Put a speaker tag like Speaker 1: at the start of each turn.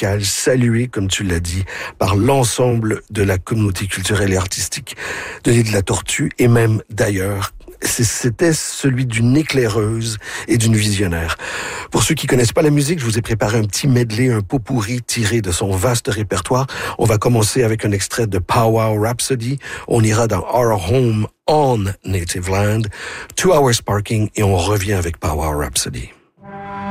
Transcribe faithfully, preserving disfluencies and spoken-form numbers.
Speaker 1: musicale, salué, comme tu l'as dit, par l'ensemble de la communauté culturelle et artistique de l'île de la Tortue et même d'ailleurs. C'était celui d'une éclaireuse et d'une visionnaire. Pour ceux qui connaissent pas la musique, je vous ai préparé un petit medley, un pot-pourri tiré de son vaste répertoire. On va commencer avec un extrait de Powwow Rhapsody. On ira dans Our Home on Native Land, Two Hours Parking et on revient avec Powwow Rhapsody.